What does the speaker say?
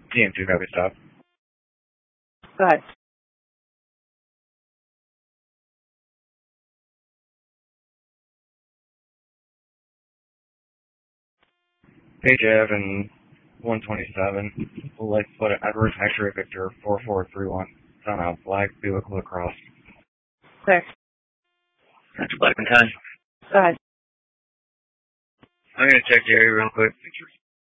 TM2, copy, stop. Go ahead. Page Ave and 127. License plate Edward X-ray Victor 4431. Sound out black vehicle across. Clear. That's Black and Tan. Go ahead. I'm going to check the area real quick.